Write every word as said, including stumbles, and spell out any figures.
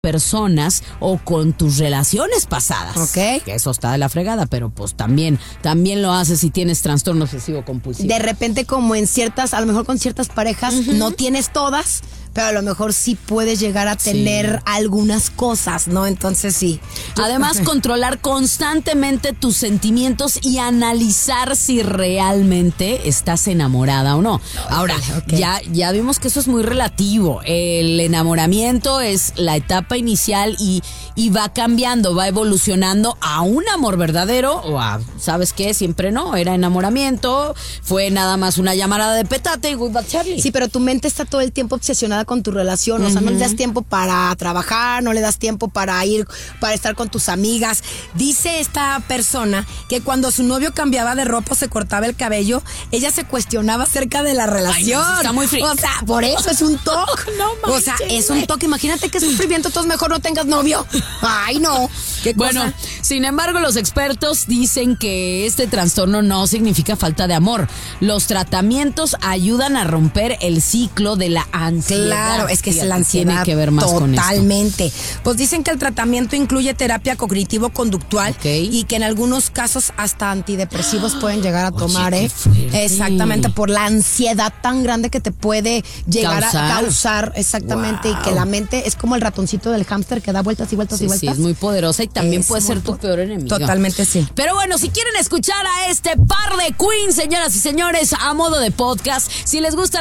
personas o con tus relaciones pasadas. Ok. Que eso está de la fregada, pero pues también, también lo haces si tienes trastorno obsesivo compulsivo. De repente, como en ciertas, a lo mejor con ciertas parejas, uh-huh. no tienes todas, pero a lo mejor sí puedes llegar a tener sí. algunas cosas, ¿no? Entonces sí. Además, controlar constantemente tus sentimientos y analizar si realmente estás enamorada o no. Ahora, okay. ya, ya vimos que eso es muy relativo. El enamoramiento es la etapa inicial y, y va cambiando, va evolucionando a un amor verdadero o a, ¿sabes qué? Siempre no, era enamoramiento, fue nada más una llamada de petate y goodbye Charlie. Sí, pero tu mente está todo el tiempo obsesionada con tu relación, o sea, uh-huh. no le das tiempo para trabajar, no le das tiempo para ir, para estar con tus amigas. Dice esta persona que cuando su novio cambiaba de ropa o se cortaba el cabello, ella se cuestionaba acerca de la relación. Ay, no, está muy frío. O sea, por eso es un toque. No manches, o sea, es un toque. Imagínate qué sufrimiento, entonces mejor no tengas novio. Ay, no. ¿Qué bueno, cosa? Sin embargo, los expertos dicen que este trastorno no significa falta de amor. Los tratamientos ayudan a romper el ciclo de la ansiedad. Claro, es que es la ansiedad. Tiene que ver más con esto. Totalmente. Pues dicen que el tratamiento incluye terapia cognitivo-conductual okay. y que en algunos casos hasta antidepresivos pueden llegar a tomar, Oye, ¿eh? Fuerte. Exactamente, por la ansiedad tan grande que te puede llegar causar. a causar, exactamente, wow. y que la mente es como el ratoncito del hámster que da vueltas y vueltas sí, y vueltas. Sí, es muy poderosa y también es puede ser tu peor enemigo. Totalmente sí. Pero bueno, si quieren escuchar a este par de queens, señoras y señores, a modo de podcast, si les gusta